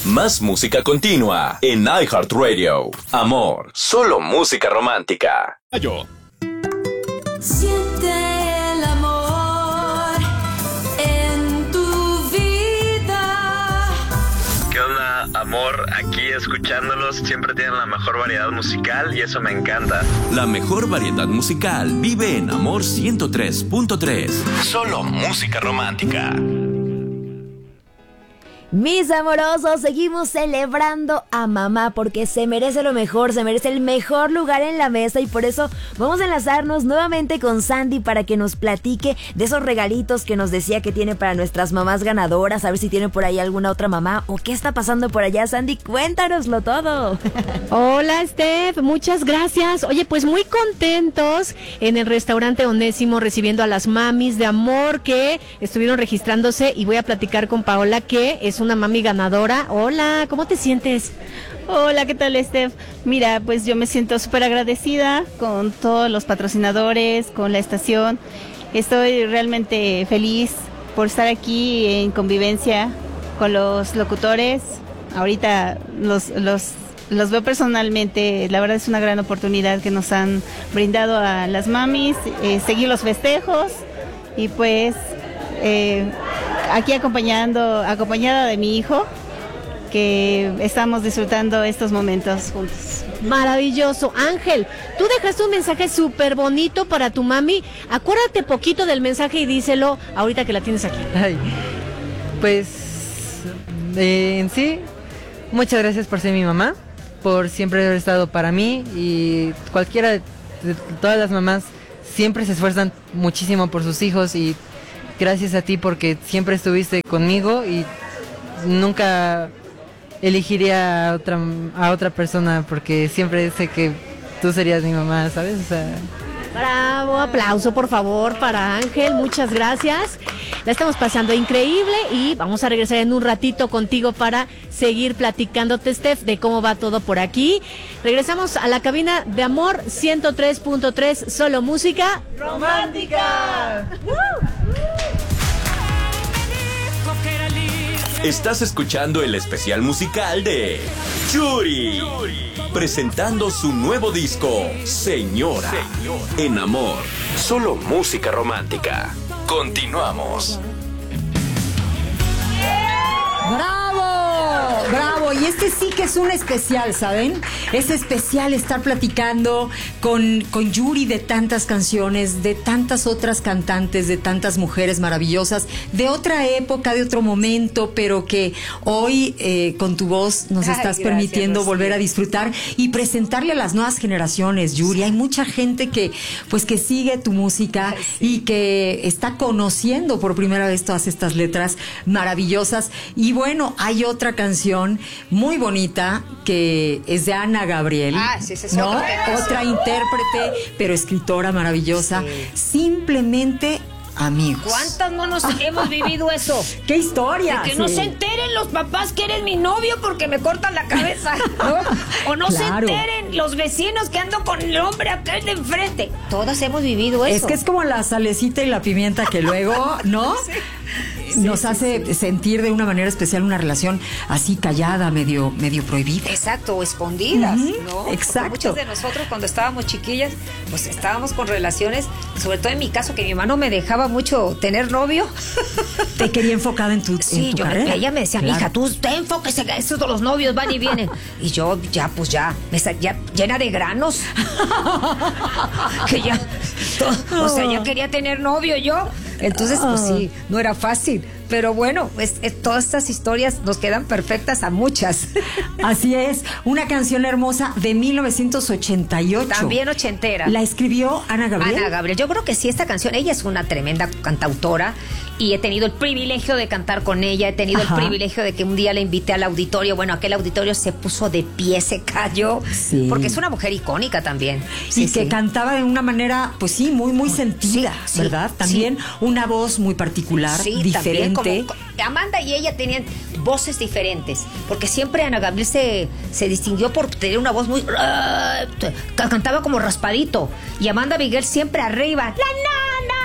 Más música continua en iHeartRadio. Amor, solo música romántica. Siente el amor en tu vida. ¿Qué onda, amor? Aquí escuchándolos, siempre tienen la mejor variedad musical y eso me encanta. La mejor variedad musical vive en Amor 103.3. Solo música romántica. Mis amorosos, seguimos celebrando a mamá porque se merece lo mejor, se merece el mejor lugar en la mesa y por eso vamos a enlazarnos nuevamente con Sandy para que nos platique de esos regalitos que nos decía que tiene para nuestras mamás ganadoras, a ver si tiene por ahí alguna otra mamá o qué está pasando por allá. Sandy, cuéntanoslo todo. Hola, Steph, muchas gracias. Oye, pues muy contentos en el restaurante Onésimo recibiendo a las mamis de amor que estuvieron registrándose y voy a platicar con Paola, que es una mami ganadora. Hola, ¿cómo te sientes? Hola, ¿qué tal, Steph? Mira, pues yo me siento súper agradecida con todos los patrocinadores, con la estación. Estoy realmente feliz por estar aquí en convivencia con los locutores. Ahorita los veo personalmente. La verdad es una gran oportunidad que nos han brindado a las mamis, seguir los festejos y pues aquí acompañada de mi hijo, que estamos disfrutando estos momentos juntos. Maravilloso. Ángel, tú dejaste un mensaje súper bonito para tu mami. Acuérdate poquito del mensaje y díselo ahorita que la tienes aquí. Ay, pues en sí, muchas gracias por ser mi mamá, por siempre haber estado para mí, y cualquiera de todas las mamás siempre se esfuerzan muchísimo por sus hijos, y gracias a ti porque siempre estuviste conmigo y nunca elegiría a otra persona porque siempre sé que tú serías mi mamá, ¿sabes? O sea... Bravo, aplauso por favor para Ángel, muchas gracias. La estamos pasando increíble y vamos a regresar en un ratito contigo para seguir platicándote, Steph, de cómo va todo por aquí. Regresamos a la cabina de Amor 103.3, solo música romántica. Estás escuchando el especial musical de Yuri, presentando su nuevo disco, Señora, en Amor, solo música romántica. Continuamos. ¡Bravo! ¡Bravo! Y este sí que es un especial, ¿saben? Es especial estar platicando con Yuri de tantas canciones, de tantas otras cantantes, de tantas mujeres maravillosas, de otra época, de otro momento, pero que hoy con tu voz nos estás permitiendo volver a disfrutar y presentarle a las nuevas generaciones, Yuri. Hay mucha gente que sigue tu música y que está conociendo por primera vez todas estas letras maravillosas. Y bueno, hay otra canción muy bonita que es de Ana Gabriel, ¿no? Otra intérprete, pero escritora maravillosa. Simplemente amigos. ¿Cuántas no nos hemos vivido eso? ¡Qué historia! De que no se enteren los papás que eres mi novio porque me cortan la cabeza, ¿no? O no se enteren los vecinos que ando con el hombre acá de enfrente. Todas hemos vivido eso. Es que es como la salecita y la pimienta que luego, ¿no? Nos hace sentir de una manera especial una relación así callada, medio prohibida. Exacto, o escondidas, ¿no? Exacto. Porque muchos de nosotros cuando estábamos chiquillas, pues estábamos con relaciones, sobre todo en mi caso, que mi mamá no me dejaba mucho tener novio. Te quería enfocada en tu carrera. Ella me decía, mija, tú te enfóquese, estos de los novios van y vienen. Y yo ya llena de granos. Que ya, o sea, ya quería tener novio yo. Entonces, pues sí, no era fácil. Pero bueno, todas estas historias nos quedan perfectas a muchas. Así es, una canción hermosa de 1988. También ochentera. ¿La escribió Ana Gabriel? Ana Gabriel, yo creo que sí, esta canción, ella es una tremenda cantautora y he tenido el privilegio de cantar con ella, he tenido el privilegio de que un día la invité al auditorio, bueno, aquel auditorio se puso de pie, se cayó, porque es una mujer icónica también. Y que cantaba de una manera, pues sí, muy sentida, ¿verdad? También una voz muy particular, diferente. Como Amanda y ella tenían voces diferentes, porque siempre Ana Gabriel se distinguió por tener una voz muy... cantaba como raspadito, y Amanda Miguel siempre arriba,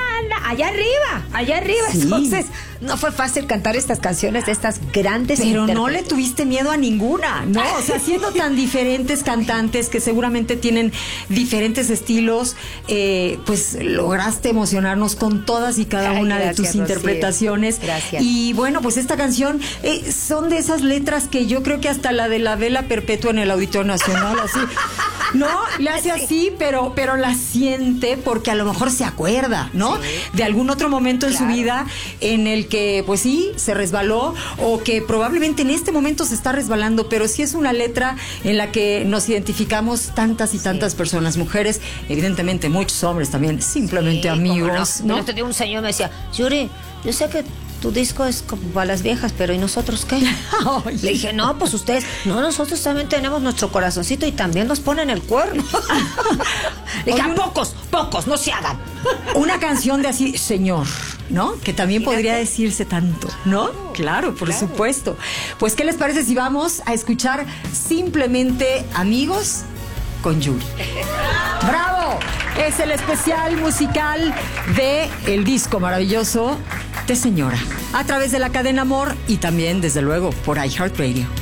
allá arriba. Sí. Entonces, no fue fácil cantar estas canciones de estas grandes Pero no intérpretes. le tuviste miedo a ninguna, ¿no? O sea, siendo tan diferentes cantantes que seguramente tienen diferentes estilos, pues lograste emocionarnos con todas y cada una de tus Rocío. interpretaciones. Gracias. Y bueno, pues esta canción son de esas letras que yo creo que hasta la de la vela perpetua en el Auditorio Nacional, así, ¿no? Le hace así, pero la siente porque a lo mejor se acuerda, ¿no? Sí. De algún otro momento en su Claro. vida en el que, pues sí, se resbaló o que probablemente en este momento se está resbalando, pero sí es una letra en la que nos identificamos tantas y tantas personas, mujeres, evidentemente muchos hombres también, simplemente Sí, amigos, cómo ¿no? El otro día un señor me decía, Yuri, yo sé que tu disco es como para las viejas, pero ¿y nosotros qué? Ay. Le dije, no, pues ustedes, no, nosotros también tenemos nuestro corazoncito y también nos ponen el cuerno. Le dije, Oye, pocos, no se hagan. Una canción de así, señor, ¿no? Que también Fíjate. podría decirse tanto, ¿no? Claro, por supuesto. Pues, ¿qué les parece si vamos a escuchar Simplemente Amigos con Yuri? ¡Bravo! Es el especial musical de el disco maravilloso de Señora, a través de la cadena Amor y también, desde luego, por iHeartRadio.